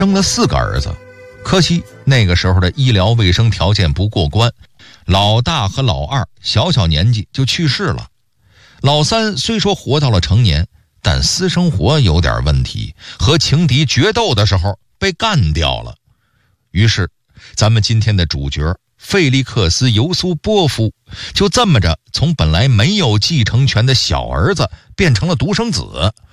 生了4个儿子，可惜那个时候的医疗卫生条件不过关，老大和老二小年纪就去世了。老三虽说活到了成年，但私生活有点问题，和情敌决斗的时候被干掉了。于是咱们今天的主角费利克斯·尤苏波夫就这么着从本来没有继承权的小儿子变成了独生子，